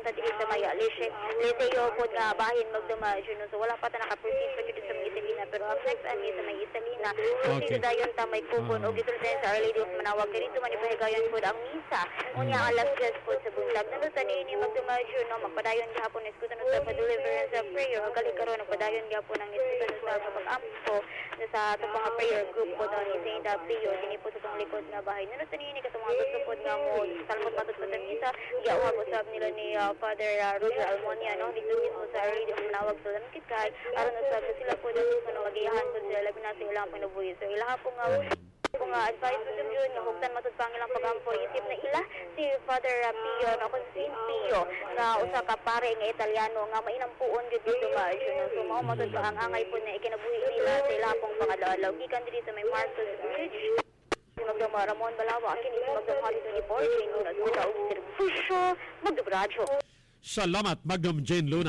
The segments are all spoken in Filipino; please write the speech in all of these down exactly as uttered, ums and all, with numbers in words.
sa dili sa may Lise Liseo po nga bahin magdumadyo no. So wala pa ta naka-proceed pa dito sa may Isalina, pero ang next ani sa may Isalina proceed dayon ta may kupon og dito sa Our Lady of Manawag dito man ipahigayon po ang misa unya alas diyes po sa buntag nando sa ni magdumadyo no magpadayon gihapon iskutan sa deliverance of prayer o gali karon nagpadayon gihapon ang iskutan sa pag-ampo sa tupang prayer group po daw ni Saint Pio dinhi po sa tong likod nga bahay nando sa ni katong mga gusto po nga mo salmot matud sa misa giawa po sab nila ni uh, Father uh, Roger Almonia no dito mismo sa Our Lady of Manawag so dan kay aron sa sila po dito sa magiyahan po sila labi na sa ilang pinabuhi so ilaha po nga po nga advice po sa yun nga hugtan matud pang ilang pagampo isip na ila si Father uh, Pio no kung si Pio nga usa ka pare nga Italiano nga mainampuon gid dito ba no so mao matud pa ang angay po na ikinabuhi nila sa ilang pong pangadalaw gikan diri sa may Marcos Bridge magdama Ramon Balawa akin ito magdama dito ni Paul Jane Luna sa servisyo magdabradyo. Salamat Magdam Jane Luna.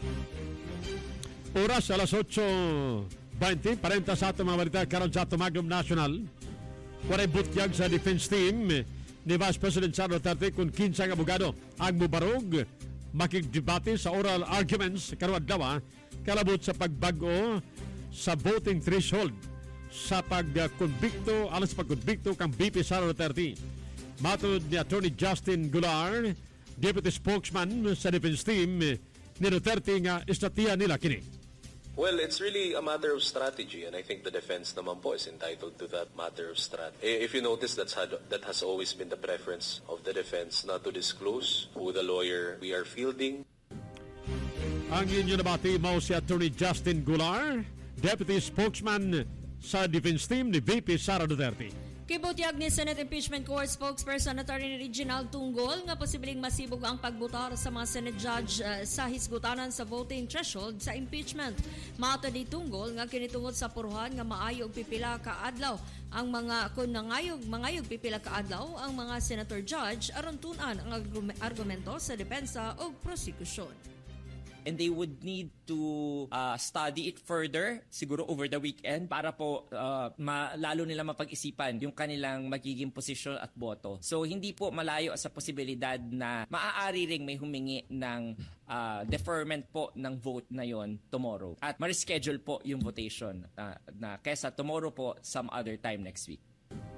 Oras alas otso veinte, parenta sa atong mga balita karon sa atong Magdam National. Waray butyag sa defense team ni Vice President Sara Duterte kung kinsang abogado ang mubarog makigdebate sa oral arguments karon adlaw kalabot sa pagbago sa voting threshold sa pagkonbikto alas pagkonbikto kang V P Sara Duterte. Matod ni Attorney Justin Goulart, Deputy Spokesman sa defense team ni Duterte nga estratiya nila kini. Well, it's really a matter of strategy, and I think the defense naman po is entitled to that matter of strategy. If you notice, that's had, that has always been the preference of the defense not to disclose who the lawyer we are fielding. Ang inyo nabati mo si Attorney Justin Goulart, Deputy Spokesman sa defense team ni V P Sara Duterte. Kibutyag ni Senate Impeachment Court Spokesperson Attorney Reginald Tunggol nga posibleng masibog ang pagbutar sa mga Senate Judge uh, sa hisgutanan sa voting threshold sa impeachment. Mato ni Tunggol nga kinitungod sa puruhan nga maayog pipila ka adlaw ang mga kun nangayog mangayog pipila ka adlaw ang mga Senator Judge aron tun-an ang argumento sa depensa o prosekusyon. And they would need to uh, study it further, siguro over the weekend, para po uh, ma- lalo nila mapag-isipan yung kanilang magiging posisyon at boto. So hindi po malayo sa posibilidad na maaari ring may humingi ng uh, deferment po ng vote na yon tomorrow. At ma-reschedule po yung votation uh, na kesa tomorrow po some other time next week.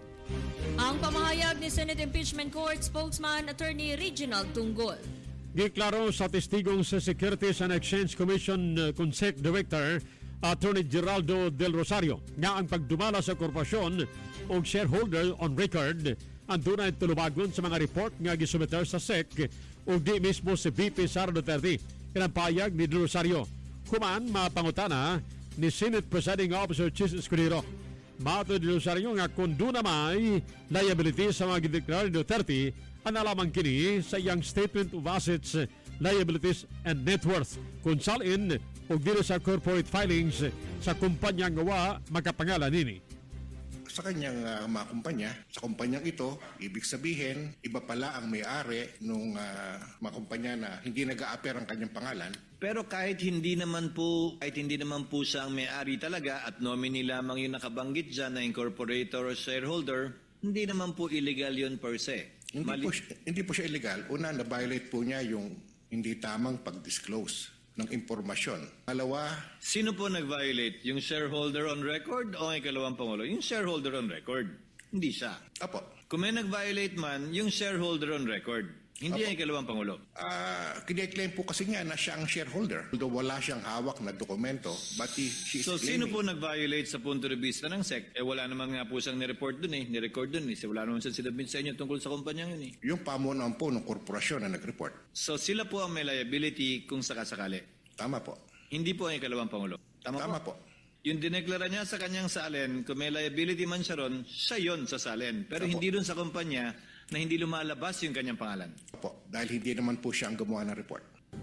Ang pamahayag ni Senate Impeachment Court Spokesman Attorney Reginald Tunggol. Giklaro sa testigong sa Securities and Exchange Commission uh, Consec Director Attorney Geraldo Del Rosario nga ang pagdumala sa korporasyon o shareholder on record ang tunay tulubagon sa mga report nga gisumiter sa S E C o di mismo si V P Sara Duterte. Kinapayag ni Del Rosario kuman mapangutana ni Senate Presiding Officer Chis Escudero. Mato Del Rosario nga kung doon na may liability sa mga gideklarado ni Duterte ang alamang kini sa iyang Statement of Assets, Liabilities and Net Worth kung salin o dito sa corporate filings sa kumpanyang gawa makapangalan nini. Sa kanyang uh, mga kumpanya, sa kumpanyang ito, ibig sabihin, iba pala ang may-ari ng uh, mga kumpanya na hindi nag-a-appear ang kanyang pangalan. Pero kahit hindi naman po, kahit hindi naman po siya ang may-ari talaga at nominee lamang yung nakabanggit dyan na incorporator o shareholder, hindi naman po illegal yun per se. Hindi, Mali- po, siya, hindi po siya illegal. Una, na-violate po niya yung hindi tamang pag-disclose ng impormasyon. Alawa, sino po nag-violate? Yung shareholder on record o ang ikalawang Pangulo? Yung shareholder on record. Hindi siya. Apo. Kung may nag-violate man, yung shareholder on record. Hindi ang ikalawang Pangulo. Ah, uh, kine-claim po kasi niya na siya ang shareholder. Although wala siyang hawak na dokumento, but he, she is So, claiming. sino po nag-violate sa punto de vista ng S E C? Eh, wala naman nga po siyang ni-report dun eh. Ni-record dun eh. Wala naman siyang sinabing sa inyo tungkol sa kumpanyang yun eh. Yung pamunuan po ng korporasyon na nag-report. So, sila po ang may liability kung sakasakali. Tama po. Hindi po ang ikalawang Pangulo. Tama, Tama po? po. Yung dineklara niya sa kanyang salen, kung may liability man siya ron, siya yun sa salen. Pero Apo. hindi dun sa kumpanya na hindi lumalabas yung kanyang pangalan. Opo, dahil hindi naman po siya ang gumawa ng report.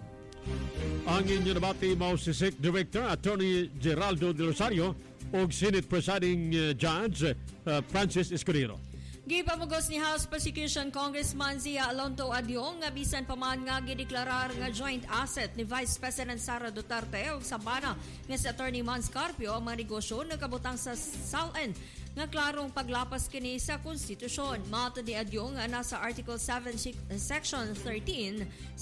Ang inyo nabati mo si S E C Director Attorney Geraldo Del Rosario o Senate Presiding uh, Judge uh, Francis Escudero. Gipamugos ni House Prosecution Congressman Zia Alonto Adyong nga bisan pa man nga gideklarar nga joint asset ni Vice President Sara Duterte ug sabana nga si Attorney Mans Carpio ang mga negosyo nagkabutang sa S A L N nga klarong paglapas kini sa konstitusyon. Mato ni Adyong nga nasa Article seven Section thirteen